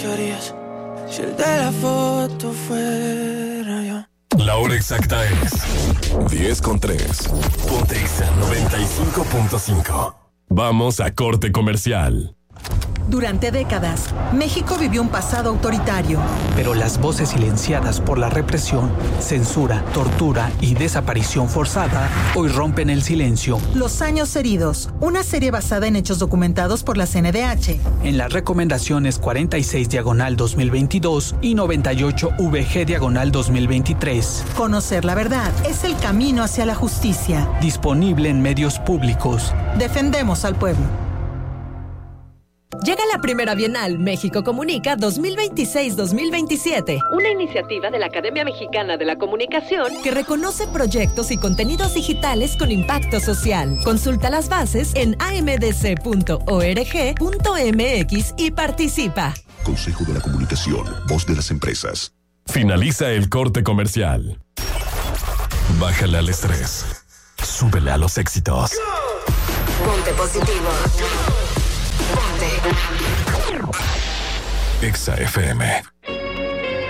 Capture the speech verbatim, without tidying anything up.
¿qué harías si el de la foto fuera yo? La hora exacta es diez con tres. Ponte Exa noventa y cinco punto cinco. Vamos a corte comercial. Durante décadas, México vivió un pasado autoritario. Pero las voces silenciadas por la represión, censura, tortura y desaparición forzada hoy rompen el silencio. Los años heridos, una serie basada en hechos documentados por la C N D H. En las recomendaciones cuarenta y seis diagonal dos mil veintidós y noventa y ocho V G diagonal dos mil veintitrés. Conocer la verdad es el camino hacia la justicia. Disponible en medios públicos. Defendemos al pueblo. Llega la primera Bienal México Comunica dos mil veintiséis dos mil veintisiete, una iniciativa de la Academia Mexicana de la Comunicación que reconoce proyectos y contenidos digitales con impacto social. Consulta las bases en a m d c punto org punto m x y participa. Consejo de la Comunicación, voz de las empresas. Finaliza el corte comercial. Bájale al estrés. Súbele a los éxitos. Ponte positivo. Ponte. Exa F M.